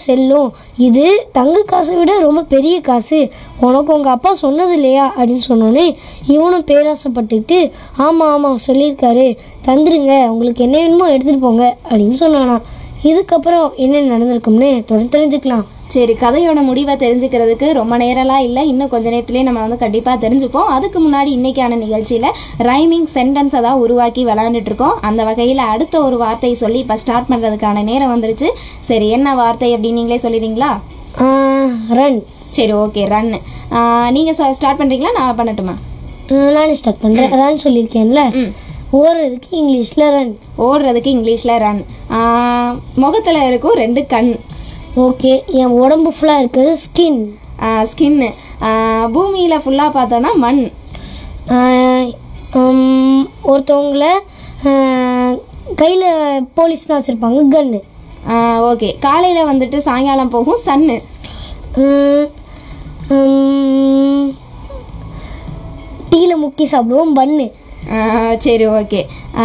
செல்லும். இது தங்க காசை விட ரொம்ப பெரிய காசு. உனக்கு உங்கள் அப்பா சொன்னது இல்லையா அப்படின்னு சொன்னோன்னே இவனும் பேராசைப்பட்டுக்கிட்டு ஆமாம் ஆமாம் சொல்லியிருக்காரு, தந்துருங்க, உங்களுக்கு என்ன வேணுமோ எடுத்துகிட்டு போங்க அப்படின்னு சொன்னானா. இதுக்கப்புறம் என்ன நடந்திருக்கும்னு தொடர்ந்து தெரிஞ்சுக்கலாம். சரி, கதையோட முடிவை தெரிஞ்சுக்கிறதுக்கு ரொம்ப நேரம்லாம் இல்லை, இன்னும் கொஞ்ச நேரத்துலேயே நம்ம வந்து கண்டிப்பாக தெரிஞ்சுப்போம். அதுக்கு முன்னாடி இன்றைக்கான நிகழ்ச்சியில் ரைமிங் சென்டென்ஸை தான் உருவாக்கி விளையாண்டுட்டு இருக்கோம். அந்த வகையில் அடுத்த ஒரு வார்த்தையை சொல்லி இப்போ ஸ்டார்ட் பண்ணுறதுக்கான நேரம் வந்துருச்சு. சரி, என்ன வார்த்தை அப்படின்னு நீங்களே சொல்லிடுறீங்களா? ரன். சரி, ஓகே, ரன். நீங்கள் ஸ்டார்ட் பண்ணுறீங்களா, நான் பண்ணட்டுமா? நானே ஸ்டார்ட் பண்ணுறேன். ரன் சொல்லியிருக்கேன்ல, ஓடுறதுக்கு இங்கிலீஷில் ரன். ஓடுறதுக்கு இங்கிலீஷில் ரன். முகத்தில் இருக்கும் 2 கண். ஓகே. என் உடம்பு ஃபுல்லாக இருக்குது ஸ்கின். ஸ்கின்னு. பூமியில் ஃபுல்லாக பார்த்தோன்னா மண். ஒருத்தவங்கள கையில் போலீஸ்லாம் வச்சுருப்பாங்க கன்னு. ஓகே. காலையில் வந்துட்டு சாயங்காலம் போகும் சன்னு. டீயில் முக்கி சாப்பிடுவோம் பன்னு. சரி, ஓகே.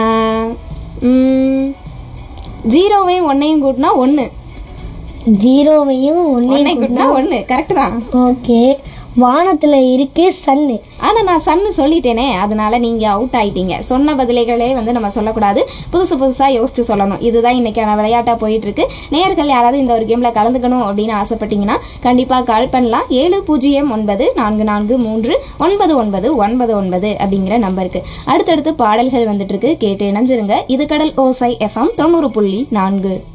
0வையும் 1ஐயும் கூட்டினா 1. 0வையும் 1ஐயும் கூட்டினா 1. கரெக்டு தான். ஓகே. வானத்தில் இருக்கு சன்னு. ஆனால் நான் சன்னு சொல்லிட்டேனே, அதனால நீங்கள் அவுட் ஆகிட்டீங்க. சொன்ன பதிலைகளே வந்து நம்ம சொல்லக்கூடாது, புதுசாக யோசிச்சு சொல்லணும். இதுதான் இன்றைக்கான விளையாட்டாக போயிட்டுருக்கு. நேயர்கள் யாராவது இந்த ஒரு கேமில் கலந்துக்கணும் அப்படின்னு ஆசைப்பட்டீங்கன்னா கண்டிப்பாக கால் பண்ணலாம். 7094439999 அப்படிங்கிற நம்பருக்கு. அடுத்தடுத்து பாடல்கள் வந்துட்டுருக்கு, கேட்டு இணைஞ்சிருங்க. இது கடல் ஓசை FM 90.4.